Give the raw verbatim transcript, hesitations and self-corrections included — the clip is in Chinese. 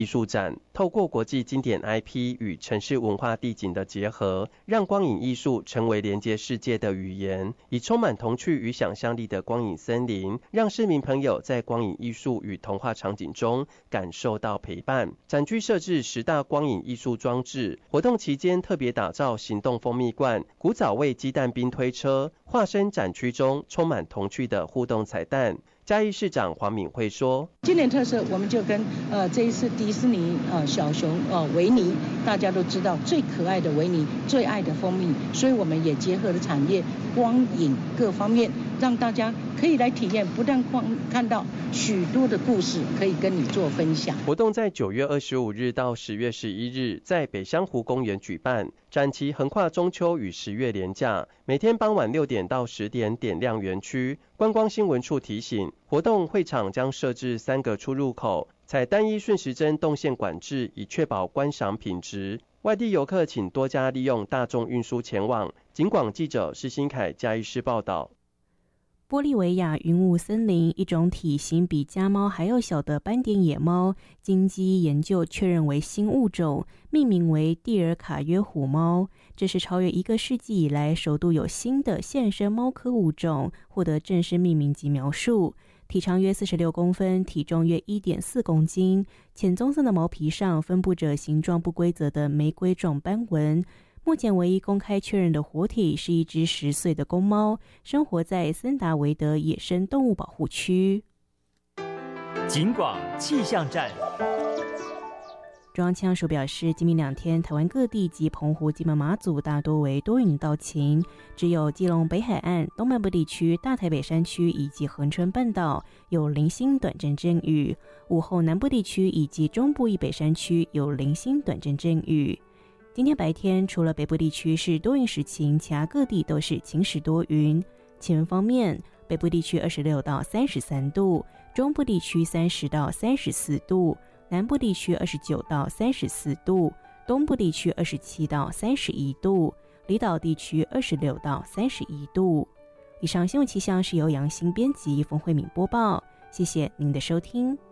艺术展透过国际经典 I P 与城市文化地景的结合，让光影艺术成为连接世界的语言，以充满童趣与想象力的光影森林，让市民朋友在光影艺术与童话场景中感受到陪伴。展区设置十大光影艺术装置，活动期间特别打造行动蜂蜜罐、古早味鸡蛋冰推车，化身展区中充满童趣的互动彩蛋。嘉义市长黄敏惠说， 今年特色我们就跟呃这一次迪士尼呃小熊呃维尼，大家都知道最可爱的维尼，最爱的蜂蜜，所以我们也结合了产业、光影各方面，让大家可以来体验，不但光看到许多的故事可以跟你做分享。 活动在九月二十五日到十月十一日在北香湖公园举办，展期横跨中秋与十月连假，每天傍晚六点到十点点亮园区。观光新闻处提醒，活动会场将设置三个出入口，采单一顺时针动线管制，以确保观赏品质。外地游客请多加利用大众运输前往。警广记者施新凯嘉义市报道。 玻利维亚云雾森林，一种体型比家猫还要小的斑点野猫，经基因研究确认为新物种，命名为蒂尔卡约虎猫。这是超越一个世纪以来首度有新的现生猫科物种获得正式命名及描述。体长约四十六公分，体重约 一点四公斤，浅棕色的毛皮上分布着形状不规则的玫瑰状斑纹。目前唯一公开确认的活体是一只十岁的公猫，生活在森达维德野生动物保护区。 警广气象站。 中央气象署表示，今明两天台湾各地及澎湖、金门、马祖大多为多云到晴，只有基隆北海岸、东半部地区、大台北山区以及恒春半岛有零星短暂阵雨，午后南部地区以及中部以北山区有零星短暂阵雨。今天白天除了北部地区是多云时晴，其他各地都是晴时多云。气温方面，北部地区二十六到三十三度，中部地区三十到三十四度，南部地区二十九到三十四度，东部地区二十七到三十一度，离岛地区二十六到三十一度。以上新闻气象是由杨欣编辑，冯慧敏播报，谢谢您的收听。